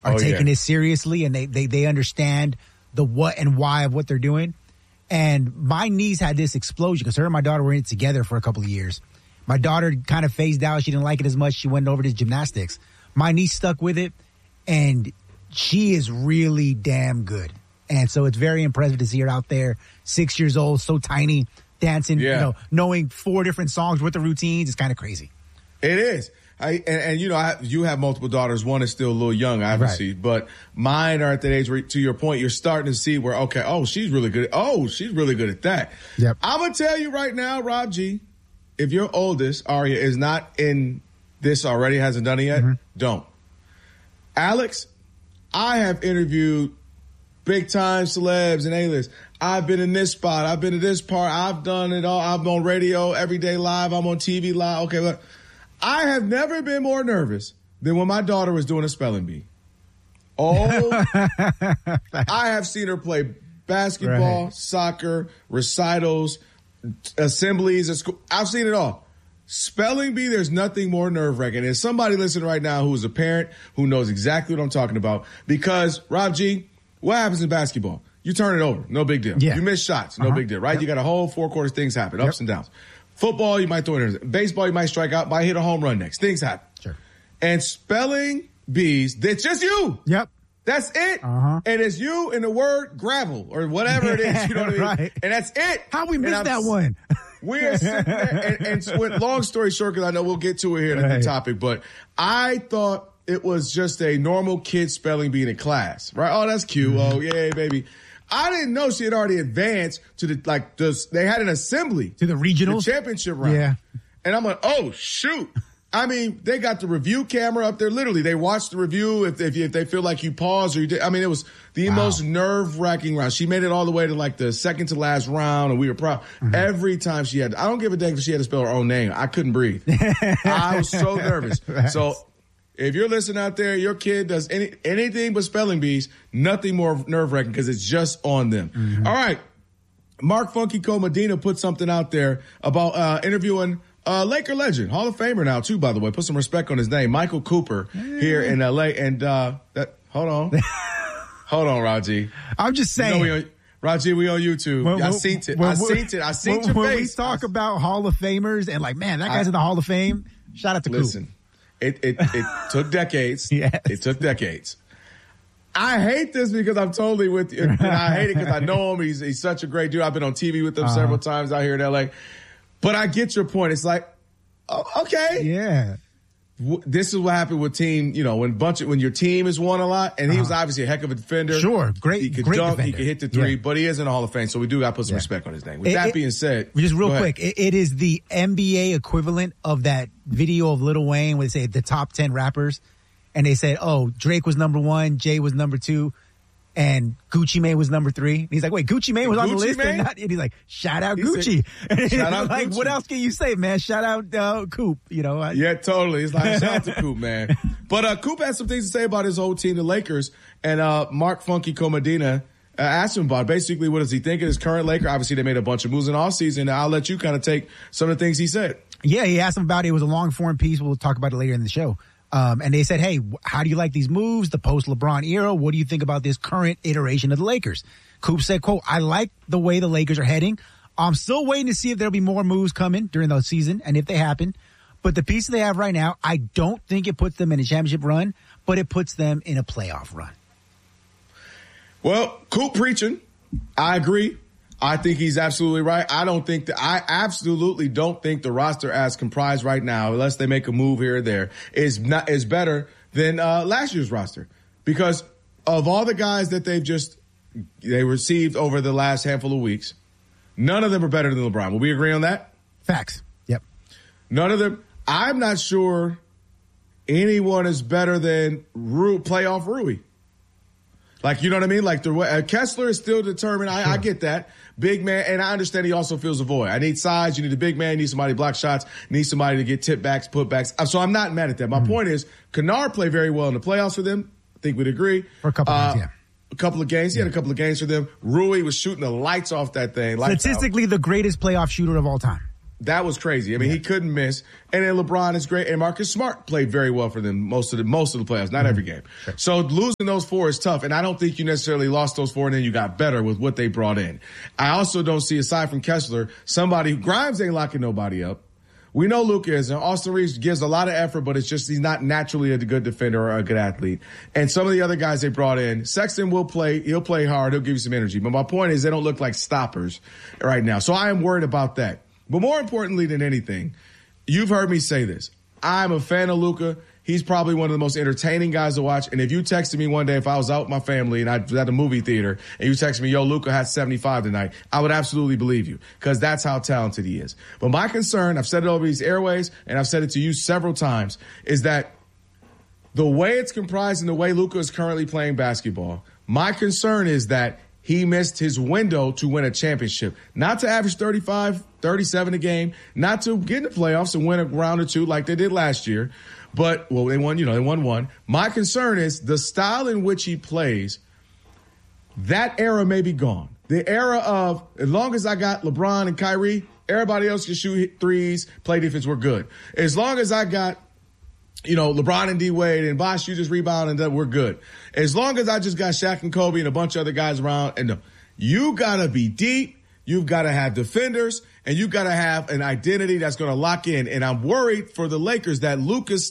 are taking it seriously, and they understand the what and why of what they're doing. And my niece had this explosion because her and my daughter were in it together for a couple of years. My daughter kind of phased out. She didn't like it as much. She went over to gymnastics. My niece stuck with it, and she is really damn good. And so it's very impressive to see her out there, 6 years old, so tiny, dancing, knowing 4 different songs with the routines. It's kind of crazy. It is. You have multiple daughters. One is still a little young, obviously, but mine are at that age where, to your point, you're starting to see where, she's really good. She's really good at that. Yep. I'm going to tell you right now, Rob G, if your oldest, Aria, is not in this already, hasn't done it yet, don't. Alex, I have interviewed big-time celebs and A-list. I've been in this spot. I've been to this part. I've done it all. I'm on radio, Everyday Live. I'm on TV Live. Okay, look. I have never been more nervous than when my daughter was doing a spelling bee. Oh, I have seen her play basketball, soccer, recitals, assemblies at school. I've seen it all. Spelling bee, there's nothing more nerve-wracking. There's somebody listening right now who is a parent who knows exactly what I'm talking about. Because, Rob G, what happens in basketball? You turn it over. No big deal. Yeah. You miss shots. No big deal, right? Yep. You got a whole 4 quarters. Things happen. Ups and downs. Football, you might throw it in. Baseball, you might strike out, might hit a home run next. Things happen. Sure. And spelling bees, it's just you. Yep. That's it. And it's you and the word gravel or whatever it is. You know what I mean? Right. And that's it. How we missed that one? We're sitting there, and long story short, because I know we'll get to it here at the topic, but I thought it was just a normal kid spelling bee in class, right? Oh, that's cute. Oh, yay, baby. I didn't know she had already advanced to they had an assembly. To the regionals? The championship round. Yeah. And I'm like, oh, shoot. I mean, they got the review camera up there. Literally, they watched the review if they feel like you paused or you did. I mean, it was the most nerve-wracking round. She made it all the way to the second to last round, and we were proud. Every time she had, I don't give a damn if she had to spell her own name. I couldn't breathe. I was so nervous. Right. So if you're listening out there, your kid does anything but spelling bees, nothing more nerve-wracking because it's just on them. All right. Mark Funky Medina put something out there about interviewing Laker legend, Hall of Famer now, too, by the way. Put some respect on his name. Michael Cooper here in L.A. And hold on. Hold on, Raji. I'm just saying. Raji, we on YouTube. I seen it. I seen your face. When we talk about Hall of Famers and man, that guy's in the Hall of Fame, shout out to Coop. Listen, it took decades. Yes. It took decades. I hate this because I'm totally with you. And I hate it because I know him. He's such a great dude. I've been on TV with him several times out here in L.A. But I get your point. It's like, okay. Yeah. This is what happened with team, when your team has won a lot, and he was obviously a heck of a defender. Sure. Great. He could great dunk, defender. he could hit the three, but he is in the Hall of Fame, so we do got to put some respect on his name. With that being said. Just real quick, it is the NBA equivalent of that video of Lil Wayne where they say the top 10 rappers, and they said, Drake was number 1, Jay was number 2. And Gucci Mane was number 3. And he's like, wait, Gucci Mane was on the list? And he's like, shout out Gucci. Shout out like, Gucci. What else can you say, man? Shout out Coop, Yeah, totally. It's like, shout out to Coop, man. But Coop had some things to say about his whole team, the Lakers. And Mark Funky Medina asked him about it. Basically, what does he think of his current Laker? Obviously, they made a bunch of moves in the offseason. I'll let you kind of take some of the things he said. Yeah, he asked him about it. It was a long-form piece. We'll talk about it later in the show. And they said, hey, how do you like these moves, the post-LeBron era? What do you think about this current iteration of the Lakers? Coop said, quote, I like the way the Lakers are heading. I'm still waiting to see if there'll be more moves coming during the season and if they happen. But the pieces they have right now, I don't think it puts them in a championship run, but it puts them in a playoff run. Well, Coop preaching. I agree. I think he's absolutely right. I absolutely don't think the roster as comprised right now, unless they make a move here or there, is better than last year's roster. Because of all the guys that they received over the last handful of weeks, none of them are better than LeBron. Will we agree on that? Facts. Yep. None of them. I'm not sure anyone is better than playoff Rui. You know what I mean? Kessler is still determined. Sure. I get that. Big man, and I understand he also feels a void. I need size. You need a big man. You need somebody to block shots. You need somebody to get tip backs, put backs. So I'm not mad at that. My point is, Kennard played very well in the playoffs for them. I think we'd agree. For a couple of games, yeah. A couple of games. He had a couple of games for them. Rui was shooting the lights off that thing. Statistically, the greatest playoff shooter of all time. that was crazy. I mean, he couldn't miss. And then LeBron is great. And Marcus Smart played very well for them most of the playoffs, not every game. Sure. So losing those 4 is tough. And I don't think you necessarily lost those 4 and then you got better with what they brought in. I also don't see, aside from Kessler, Grimes ain't locking nobody up. We know Luka is. And Austin Reeves gives a lot of effort, but it's just he's not naturally a good defender or a good athlete. And some of the other guys they brought in, Sexton will play. He'll play hard. He'll give you some energy. But my point is they don't look like stoppers right now. So I am worried about that. But more importantly than anything, you've heard me say this. I'm a fan of Luka. He's probably one of the most entertaining guys to watch. And if you texted me one day, if I was out with my family and I was at a movie theater and you texted me, yo, Luka had 75 tonight, I would absolutely believe you because that's how talented he is. But my concern, I've said it over these airways and I've said it to you several times, is that the way it's comprised and the way Luka is currently playing basketball, my concern is that he missed his window to win a championship. Not to average 35, 37 a game, not to get in the playoffs and win a round or two like they did last year. But, well, they won one. My concern is the style in which he plays, that era may be gone. The era of, as long as I got LeBron and Kyrie, everybody else can shoot threes, play defense, we're good. As long as I got, LeBron and D-Wade and Bosh, you just rebound and we're good. As long as I just got Shaq and Kobe and a bunch of other guys around, and you got to be deep. You've got to have defenders, and you've got to have an identity that's going to lock in. And I'm worried for the Lakers that Luka's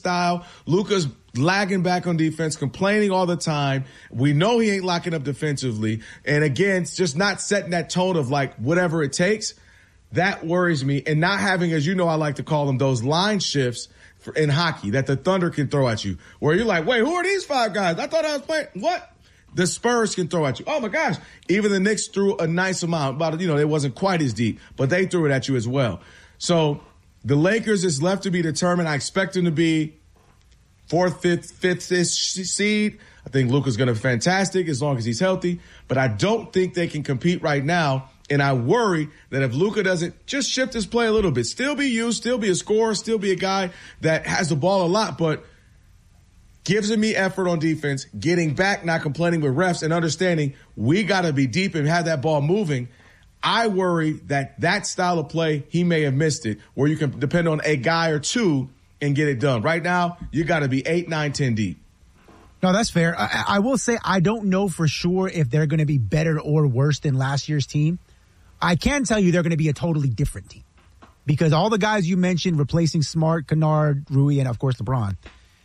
lagging back on defense, complaining all the time. We know he ain't locking up defensively. And again, it's just not setting that tone of like whatever it takes. That worries me. And not having, as you know, I like to call them those line shifts in hockey that the Thunder can throw at you, where you're like, wait, who are these 5 guys? I thought I was playing. What? The Spurs can throw at you. Oh, my gosh. Even the Knicks threw a nice amount. It wasn't quite as deep, but they threw it at you as well. So the Lakers is left to be determined. I expect them to be 4th, 5th seed. I think Luka's going to be fantastic as long as he's healthy. But I don't think they can compete right now. And I worry that if Luka doesn't just shift his play a little bit, still be used, still be a scorer, still be a guy that has the ball a lot, but gives me effort on defense, getting back, not complaining with refs, and understanding we got to be deep and have that ball moving. I worry that style of play, he may have missed it, where you can depend on a guy or two and get it done. Right now, you got to be 8, 9, 10 deep. No, that's fair. I will say I don't know for sure if they're going to be better or worse than last year's team. I can tell you they're going to be a totally different team because all the guys you mentioned, replacing Smart, Kennard, Rui, and of course LeBron,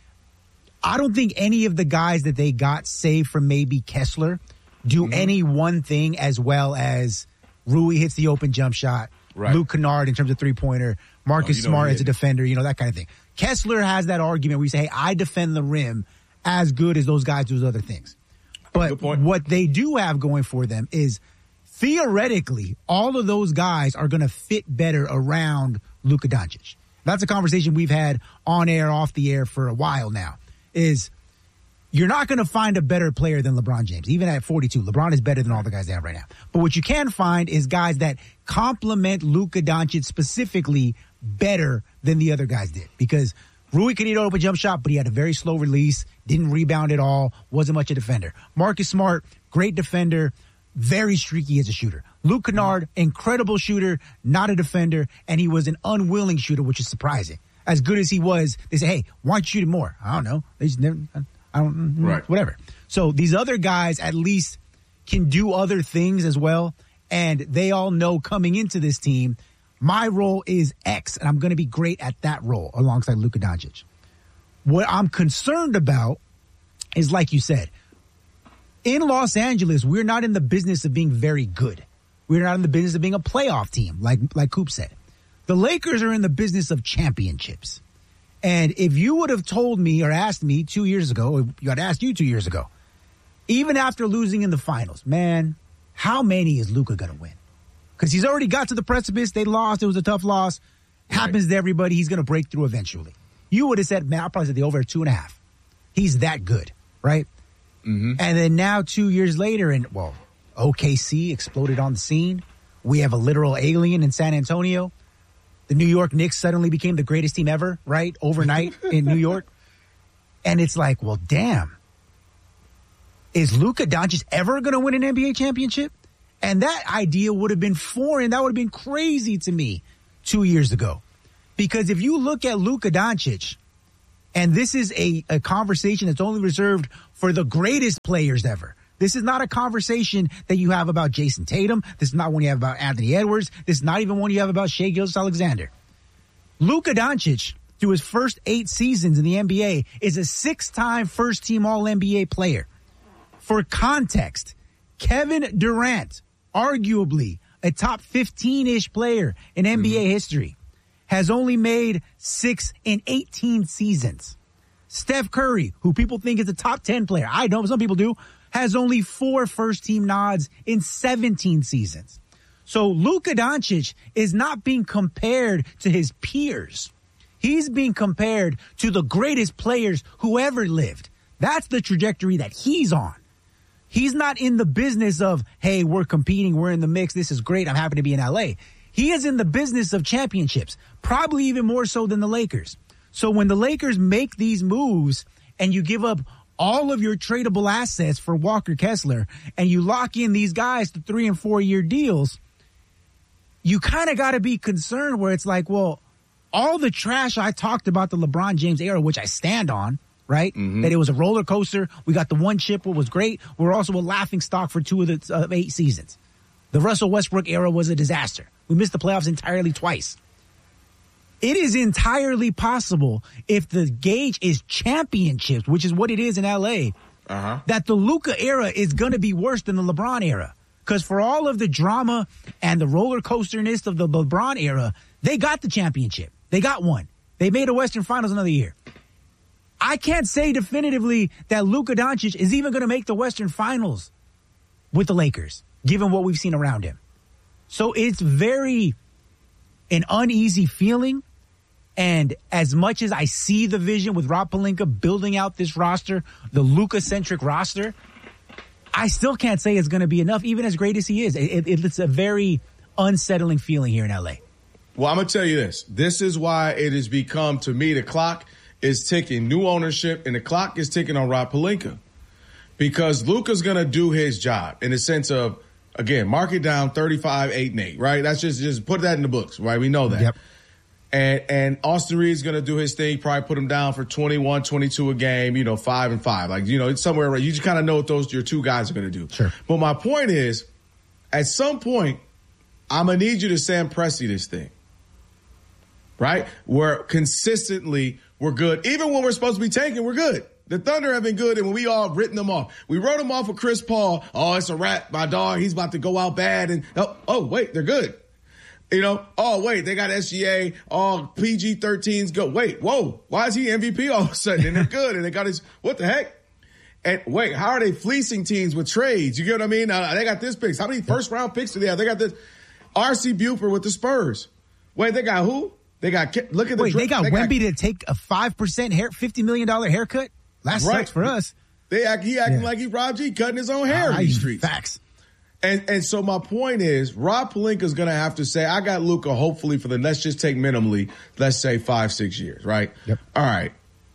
I don't think any of the guys that they got, save from maybe Kessler, do any one thing as well as Rui hits the open jump shot, right. Luke Kennard in terms of three-pointer, Marcus Smart as a defender, that kind of thing. Kessler has that argument where you say, hey, I defend the rim as good as those guys do those other things. But what they do have going for them is theoretically all of those guys are going to fit better around Luka Doncic. That's a conversation we've had on air, off the air for a while now. Is you're not going to find a better player than LeBron James. Even at 42, LeBron is better than all the guys they have right now. But what you can find is guys that complement Luka Doncic specifically better than the other guys did. Because Rui could hit an open jump shot, but he had a very slow release, didn't rebound at all, wasn't much a defender. Marcus Smart, great defender, very streaky as a shooter. Luke Kennard, incredible shooter, not a defender, and he was an unwilling shooter, which is surprising. As good as he was, they say, hey, why don't you shoot it more? I don't know. They just never, whatever. So these other guys at least can do other things as well. And they all know coming into this team, my role is X, and I'm going to be great at that role alongside Luka Doncic. What I'm concerned about is, like you said, in Los Angeles, we're not in the business of being very good. We're not in the business of being a playoff team, like Coop said. The Lakers are in the business of championships. And if you would have told me or asked me 2 years ago, or I'd asked you 2 years ago, even after losing in the finals, man, how many is Luka going to win? Because he's already got to the precipice. They lost. It was a tough loss. Happens to everybody. He's going to break through eventually. You would have said, man, I probably said the over at 2.5. He's that good, right? Mm-hmm. And then now 2 years later, and OKC exploded on the scene. We have a literal alien in San Antonio. The New York Knicks suddenly became the greatest team ever, right? Overnight in New York. And it's like, well, damn. Is Luka Doncic ever going to win an NBA championship? And that idea would have been foreign. That would have been crazy to me 2 years ago. Because if you look at Luka Doncic, and this is a conversation that's only reserved for the greatest players ever. This is not a conversation that you have about Jason Tatum. This is not one you have about Anthony Edwards. This is not even one you have about Shai Gilgeous-Alexander. Luka Doncic, through his first 8 seasons in the NBA, is a 6-time first-team All-NBA player. For context, Kevin Durant, arguably a top 15-ish player in NBA history, has only made 6 in 18 seasons. Steph Curry, who people think is a top 10 player, I don't, some people do, has only 4 first-team nods in 17 seasons. So Luka Doncic is not being compared to his peers. He's being compared to the greatest players who ever lived. That's the trajectory that he's on. He's not in the business of, hey, we're competing, we're in the mix, this is great, I'm happy to be in LA. He is in the business of championships, probably even more so than the Lakers. So when the Lakers make these moves and you give up all of your tradable assets for Walker Kessler and you lock in these guys to 3 and 4 year deals, you kind of got to be concerned where it's like, well, all the trash I talked about the LeBron James era, which I stand on, right? Mm-hmm. That it was a roller coaster. We got the one chip, what was great. We're also a laughing stock for 2 of the 8 seasons. The Russell Westbrook era was a disaster. We missed the playoffs entirely twice. It is entirely possible, if the gauge is championships, which is what it is in LA, that the Luka era is going to be worse than the LeBron era. Because for all of the drama and the roller coasterness of the LeBron era, they got the championship. They got one. They made a Western Finals another year. I can't say definitively that Luka Doncic is even going to make the Western Finals with the Lakers, given what we've seen around him. So it's an uneasy feeling. And as much as I see the vision with Rob Pelinka building out this roster, the Luka-centric roster, I still can't say it's going to be enough, even as great as he is. It's a very unsettling feeling here in LA. Well, I'm going to tell you this. This is why it has become, to me, the clock is ticking. New ownership, and the clock is ticking on Rob Pelinka. Because Luka's going to do his job in the sense of, again, mark it down 35, 8, and 8, right? That's just put that in the books, right? We know that. Yep. And Austin Reed's going to do his thing, probably put him down for 21, 22 a game, 5 and 5. Like, it's somewhere around. You just kind of know what your 2 guys are going to do. Sure. But my point is, at some point, I'm going to need you to Sam Presti this thing. Right? Where consistently we're good. Even when we're supposed to be tanking, we're good. The Thunder have been good, and when we all written them off. We wrote them off with Chris Paul. Oh, it's a wrap. My dog, he's about to go out bad. And oh, wait, they're good. Oh, wait, they got SGA. Oh, PG-13s go. Wait, whoa, why is he MVP all of a sudden? And they're good. And they got his, what the heck? And wait, how are they fleecing teams with trades? You get what I mean? They got this picks. How many first-round picks do they have? They got this R.C. Buford with the Spurs. Wait, they got who? They got, look at the. Wait, they got Wemby to take a 5% $50 million haircut? That sucks for us. He acting like he Rob G, cutting his own hair in these streets. Facts. And so my point is, Rob Pelinka is going to have to say, I got Luka hopefully for let's just take minimally, let's say 5-6 years, right? Yep. All right.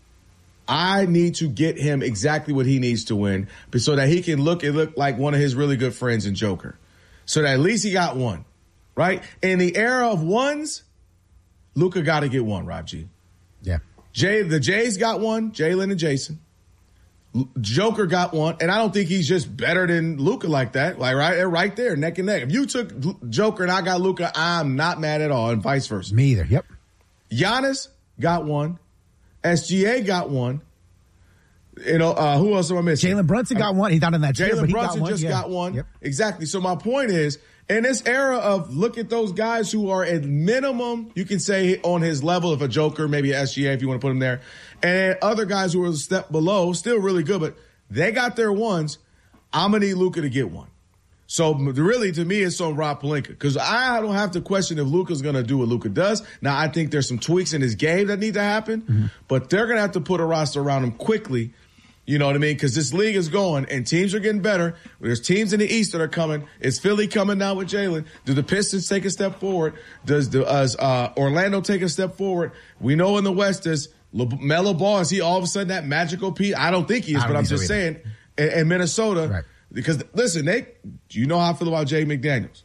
I need to get him exactly what he needs to win so that he can look like one of his really good friends in Joker. So that at least he got one, right? In the era of ones, Luka got to get one, Rob G. Yeah. The Jays got one, Jalen and Jason. Joker got one, and I don't think he's just better than Luka like that. Like right there, neck and neck. If you took Joker and I got Luka, I'm not mad at all, and vice versa. Me either. Yep. Giannis got one. SGA got one. Who else am I missing? Jalen Brunson got one. He's not in that tier, but he Brunson got one. Got one. Yep. Exactly. So my point is, in this era of look at those guys who are at minimum, you can say on his level of a Joker, maybe an SGA if you want to put him there, and other guys who are a step below, still really good, but they got their ones. I'm going to need Luka to get one. So really, to me, it's on Rob Pelinka because I don't have to question if Luka's going to do what Luka does. Now, I think there's some tweaks in his game that need to happen, but they're going to have to put a roster around him quickly. You know what I mean? Because this league is going and teams are getting better. There's teams in the East that are coming. Is Philly coming now with Jalen? Do the Pistons take a step forward? Does Orlando take a step forward? We know in the West there's Melo Ball. Is he all of a sudden that magical piece? I don't think he is, but I'm just saying. In Minnesota, right. Because listen, you know how I feel about Jay McDaniels.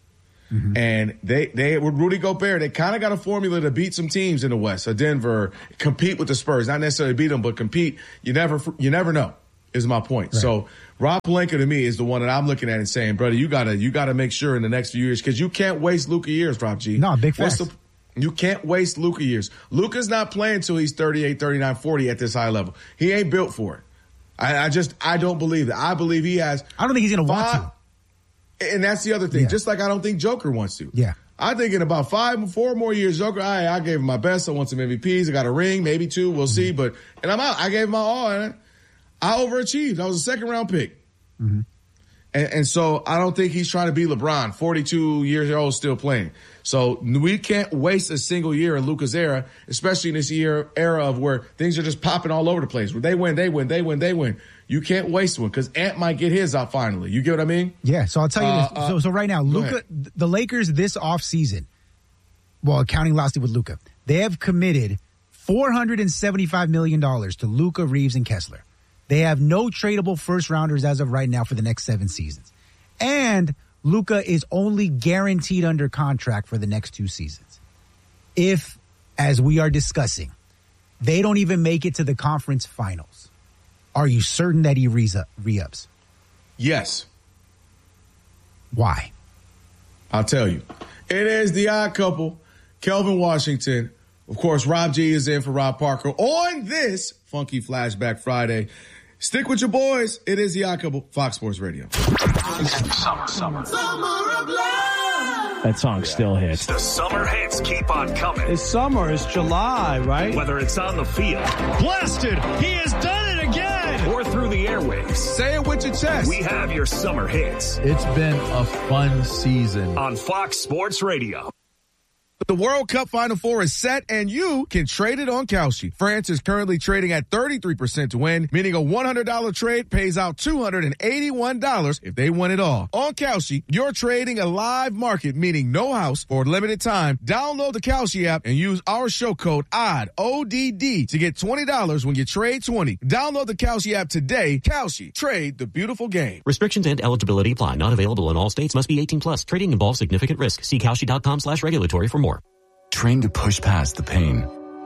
And they with Rudy Gobert, they kind of got a formula to beat some teams in the West. So Denver, compete with the Spurs, not necessarily beat them, but compete. You never know. Is my point. Right. So Rob Pelinka to me is the one that I'm looking at and saying, brother, you gotta make sure in the next few years, because you can't waste Luka years, Rob G. No, big facts. You can't waste Luka years. Luka's not playing until he's 38, 39, 40 at this high level. He ain't built for it. I don't believe that. I believe he has. I don't think he's gonna want to. And that's the other thing. Yeah. Just like I don't think Joker wants to. Yeah. I think in about 4 more years, Joker, I gave him my best. I won some MVPs. I got a ring, maybe 2. We'll see. But I'm out. I gave him my all. And I overachieved. I was a second-round pick. And so I don't think he's trying to be LeBron, 42 years old, still playing. So we can't waste a single year in Luka's era, especially in this era of where things are just popping all over the place. Where they win. You can't waste one because Ant might get his out finally. You get what I mean? Yeah. So I'll tell you this. So right now, Luka, the Lakers this offseason, well, counting lastly with Luka, they have committed $475 million to Luka, Reeves, and Kessler. They have no tradable first rounders as of right now for the next 7 seasons. And Luka is only guaranteed under contract for the next 2 seasons. If, as we are discussing, they don't even make it to the conference finals, are you certain that he re-ups? Yes. Why? I'll tell you. It is the odd couple, Kelvin Washington. Of course, Rob G is in for Rob Parker on this Funky Flashback Friday. Stick with your boys. It is the Odd Couple, Fox Sports Radio. Summer of love. That song still hits. The summer hits keep on coming. It's summer. It's July, right? Whether it's on the field. Blasted. He has done it again. Or through the airwaves. Say it with your chest. We have your summer hits. It's been a fun season. On Fox Sports Radio. The World Cup Final Four is set, and you can trade it on Kalshi. France is currently trading at 33% to win, meaning a $100 trade pays out $281 if they win it all. On Kalshi, you're trading a live market, meaning no house, for a limited time. Download the Kalshi app and use our show code ODD, O-D-D, to get $20 when you trade 20. Download the Kalshi app today. Kalshi, trade the beautiful game. Restrictions and eligibility apply. Not available in all states. Must be 18 plus. Trading involves significant risk. See Kalshi.com/regulatory for more. Trained to push past the pain.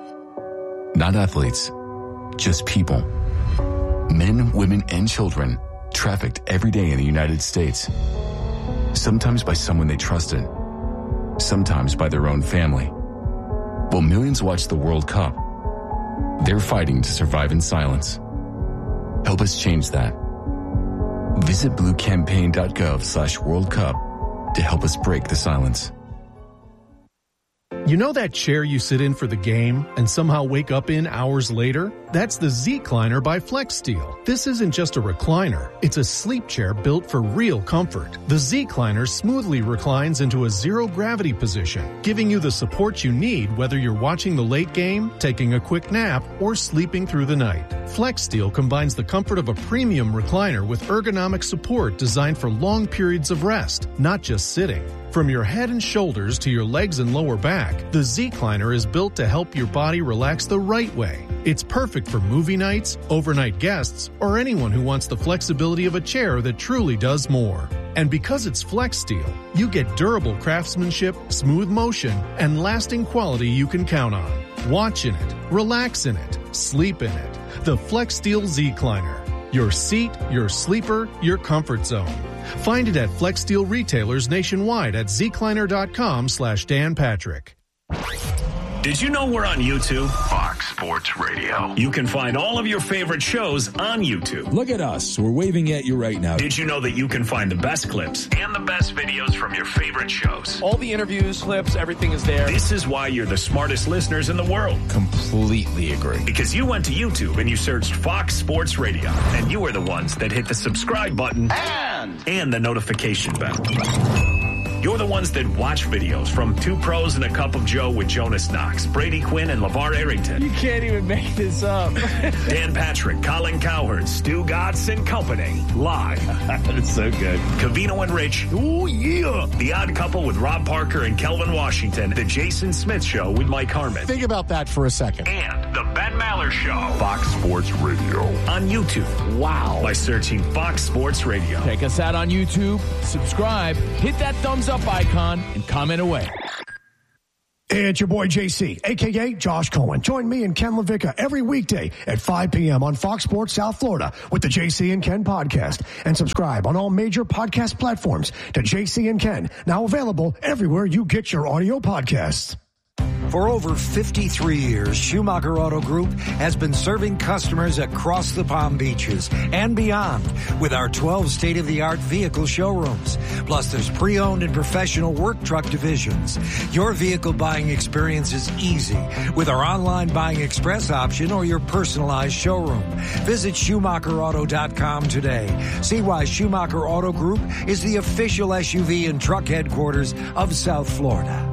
Not athletes, just people. Men, women, and children trafficked every day in the United States. Sometimes by someone they trusted. Sometimes by their own family. While millions watch the World Cup, they're fighting to survive in silence. Help us change that. Visit bluecampaign.gov/World Cup to help us break the silence. You know that chair you sit in for the game and somehow wake up in hours later? That's the Z-Cliner by FlexSteel. This isn't just a recliner. It's a sleep chair built for real comfort. The Z-Cliner smoothly reclines into a zero-gravity position, giving you the support you need whether you're watching the late game, taking a quick nap, or sleeping through the night. FlexSteel combines the comfort of a premium recliner with ergonomic support designed for long periods of rest, not just sitting. From your head and shoulders to your legs and lower back, the Z-Cliner is built to help your body relax the right way. It's perfect for movie nights, overnight guests, or anyone who wants the flexibility of a chair that truly does more. And because it's FlexSteel, you get durable craftsmanship, smooth motion, and lasting quality you can count on. Watch in it, relax in it, sleep in it. The FlexSteel Z-Cliner. Your seat, your sleeper, your comfort zone. Find it at FlexSteel retailers nationwide at zcliner.com/Dan Patrick. Did you know we're on YouTube? Fox Sports Radio. You can find all of your favorite shows on YouTube. Look at us. We're waving at you right now. Did you know that you can find the best clips and the best videos from your favorite shows? All the interviews, clips, everything is there. This is why you're the smartest listeners in the world. Completely agree. Because you went to YouTube and you searched Fox Sports Radio, and you are the ones that hit the subscribe button and the notification bell. You're the ones that watch videos from Two Pros and a Cup of Joe with Jonas Knox, Brady Quinn, and LeVar Arrington. You can't even make this up. Dan Patrick, Colin Cowherd, Stu Gatz and Company. Live. That's so good. Covino and Rich. Oh, yeah. The Odd Couple with Rob Parker and Kelvin Washington. The Jason Smith Show with Mike Harmon. Think about that for a second. And the Ben Maller Show. Fox Sports Radio. On YouTube. Wow. By searching Fox Sports Radio. Check us out on YouTube. Subscribe. Hit that thumbs up up icon and comment away. Hey, it's your boy JC, a.k.a. Josh Cohen. Join me and Ken LaVicka every weekday at 5 p.m. on Fox Sports South Florida with the JC and Ken podcast. And subscribe on all major podcast platforms to JC and Ken, now available everywhere you get your audio podcasts. For over 53 years, Schumacher Auto Group has been serving customers across the Palm Beaches and beyond with our 12 state-of-the-art vehicle showrooms. Plus, there's pre-owned and professional work truck divisions. Your vehicle buying experience is easy with our online buying express option or your personalized showroom. Visit SchumacherAuto.com today. See why Schumacher Auto Group is the official SUV and truck headquarters of South Florida.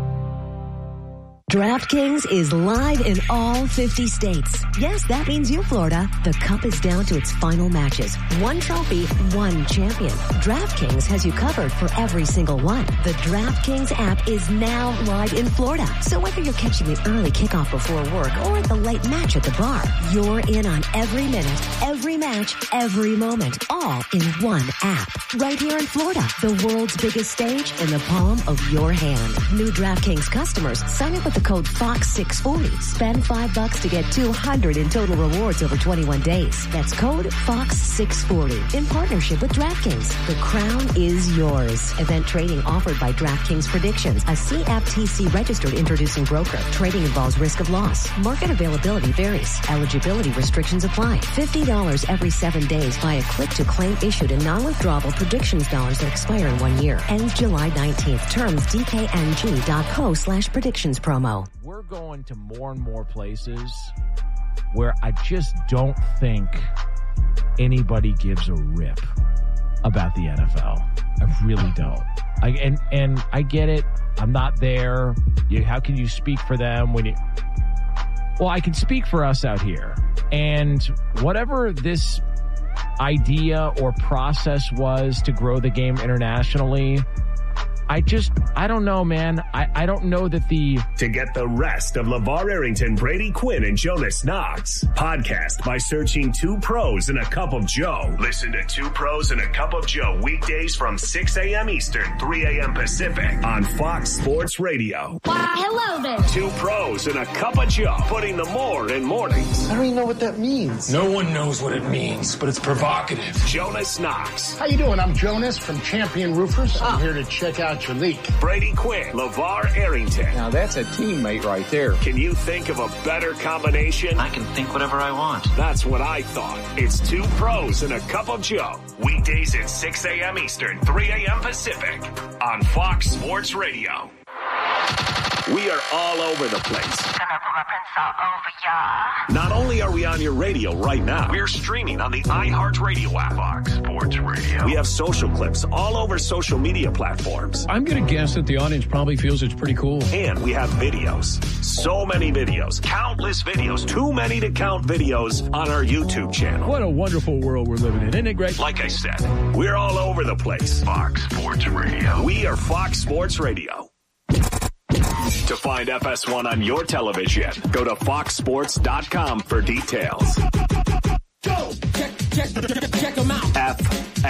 DraftKings is live in all 50 states. Yes, that means you, Florida. The Cup is down to its final matches. One trophy, one champion. DraftKings has you covered for every single one. The DraftKings app is now live in Florida. So whether you're catching the early kickoff before work or the late match at the bar, you're in on every minute, every match, every moment, all in one app. Right here in Florida, the world's biggest stage in the palm of your hand. New DraftKings customers, sign up with the code FOX640. Spend $5 to get $200 in total rewards over 21 days. That's code FOX640 in partnership with DraftKings. The crown is yours. Event trading offered by DraftKings Predictions, a CFTC registered introducing broker. Trading involves risk of loss. Market availability varies. Eligibility restrictions apply. $50 every 7 days via click-to-claim issued in non-withdrawable predictions dollars that expire in 1 year. Ends July 19th. Terms dkng.co/predictions promo. We're going to more and more places where I just don't think anybody gives a rip about the NFL. I really don't. And I get it. I'm not there. How can you speak for them when you... Well, I can speak for us out here. And whatever this idea or process was to grow the game internationally, I don't know, man. I don't know that To get the rest of LeVar Arrington, Brady Quinn, and Jonas Knox, podcast by searching Two Pros and a Cup of Joe. Listen to Two Pros and a Cup of Joe weekdays from 6 a.m. Eastern, 3 a.m. Pacific on Fox Sports Radio. Hello there. Two Pros and a Cup of Joe, putting the more in mornings. I don't even know what that means. No one knows what it means, but it's provocative. Jonas Knox. How you doing? I'm Jonas from Champion Roofers. I'm here to check out your leak. Brady Quinn, LeVar Arrington. Now that's a teammate right there. Can you think of a better combination? I can think whatever I want. That's what I thought. It's Two Pros and a Cup of Joe. Weekdays at 6 a.m. Eastern, 3 a.m. Pacific on Fox Sports Radio. We are all over the place. Not only are we on your radio right now, we're streaming on the iHeartRadio app. Fox Sports Radio. We have social clips all over social media platforms. I'm going to guess that the audience probably feels it's pretty cool. And we have videos. So many videos. Countless videos. Too many to count videos on our YouTube channel. What a wonderful world we're living in. Isn't it great? Like I said, we're all over the place. Fox Sports Radio. We are Fox Sports Radio. To find FS1 on your television, go to foxsports.com for details. Go! Check them out.